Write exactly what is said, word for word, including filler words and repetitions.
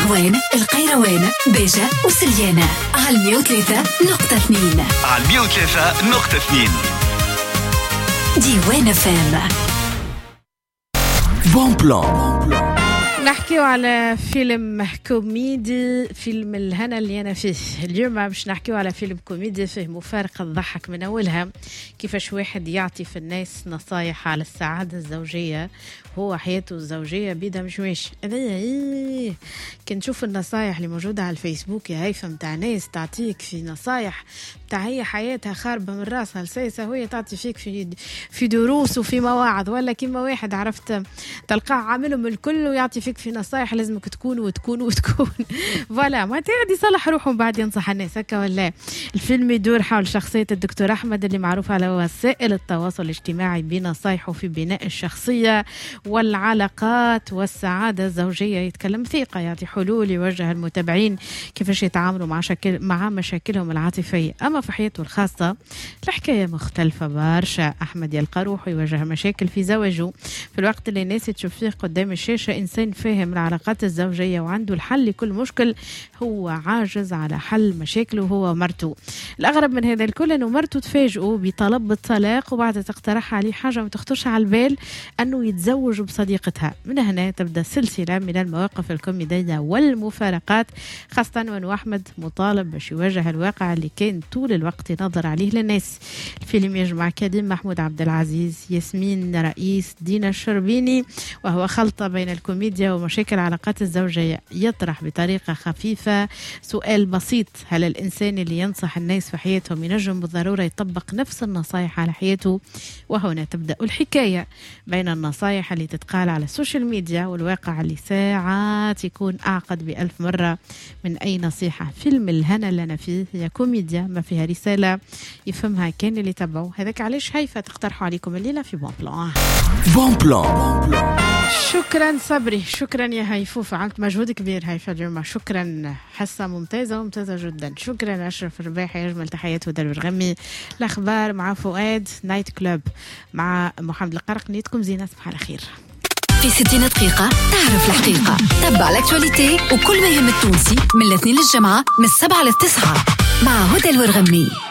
النهوان، القيروان، بيجة وسليانة على مية وثلاثة نقطة اثنين. على مية وثلاثة نقطة اثنين ديوان فام. بون بلان. نحكيو على فيلم كوميدي، فيلم الهنا اللي أنا فيه اليوم. باش نحكيو على فيلم كوميدي فيه مفارقة تضحك من أولها، كيفاش واحد يعطي في الناس نصايح على السعادة الزوجية هو حياته الزوجية بيدا مشويش. إيه كنت نشوف النصايح اللي موجودة على الفيسبوك يا هيفا متاع ناس تعطيك في نصايح متاع هي حياتها خاربة من راسها لسيسة، وهي تعطي فيك في في دروس وفي مواعظ، ولا كيما واحد عرفت تلقاه عاملهم الكل ويعطي فيك في نصايح لازمك تكون وتكون وتكون فوالا ما تقعد يصلح روحهم بعد ينصح الناس هكا. ولا الفيلم يدور حول شخصية الدكتور أحمد اللي معروف على وسائل التواصل الاجتماعي بنصايحه في بناء الشخصية والعلاقات والسعادة الزوجية. يتكلم ثقة، يعطي حلول، يوجه المتابعين كيفاش يتعاملوا مع شكل مع مشاكلهم العاطفية. أما في حياته الخاصة الحكاية مختلفة برشا. أحمد يلقى روحه يواجه مشاكل في زواجه في الوقت اللي الناس تشوف فيه قدام الشاشة إنسان فاهم العلاقات الزوجية وعنده الحل لكل مشكل، هو عاجز على حل مشاكله هو ومرته. الأغرب من هذا الكل أنه مرته تفاجئه بطلب الطلاق وبعد تقترح عليه حاجة ما تخطرش على البال، أنه يتزوج بصديقتها. من هنا تبدأ سلسلة من المواقف الكوميدية والمفارقات، خاصة وأنه أحمد مطالب باش يواجه الواقع اللي كان طول الوقت ينظر عليه للناس. الفيلم يجمع كريم محمود عبد العزيز، ياسمين رئيس، دينا الشربيني، وهو خلطة بين الكوميديا ومشاكل العلاقات الزوجية. يطرح بطريقة خفيفة سؤال بسيط: هل الإنسان اللي ينصح الناس في حياتهم ينجم بالضرورة يطبق نفس النصائح على حياته؟ وهنا تبدأ الحكاية بين النصائح اللي تتقال على السوشيال ميديا والواقع اللي ساعات يكون أعقد بألف مرة من أي نصيحة. فيلم الهنا اللي أنا فيه هي كوميديا ما فيها رسالة يفهمها كان اللي تبعه. هذاك علاش هيفا تقترحوا عليكم الليلة في بون بلان. بون بلان. شكرا صبري، شكرا يا هيفوف، عملت مجهود كبير هيفا اليوم. شكرا، حصة ممتازة وممتازة جدا. شكرا أشرف الرباحي، أجمل تحيات ودر الغمي. الأخبار مع فؤاد، نايت كلوب مع محمد القرق. نيتكم زينة، صباح على خير. في ستين دقيقة تعرف الحقيقة، تبع الاكتواليتي وكل ما يهم التونسي من الاثنين للجمعة من السبعة للتسعة مع هدى الورغمي.